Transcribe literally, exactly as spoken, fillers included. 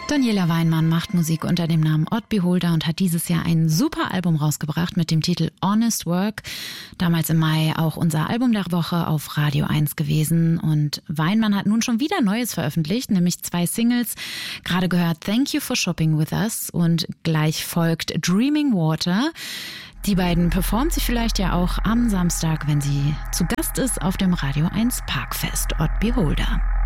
Daniela Weinmann macht Musik unter dem Namen Odd Beholder und hat dieses Jahr ein super Album rausgebracht mit dem Titel Honest Work. Damals im Mai auch unser Album der Woche auf Radio eins gewesen. Und Weinmann hat nun schon wieder Neues veröffentlicht, nämlich zwei Singles. Gerade gehört Thank You for Shopping With Us und gleich folgt Dreaming Water. Die beiden performt sie vielleicht ja auch am Samstag, wenn sie zu Gast ist auf dem Radio eins Parkfest. Odd Beholder.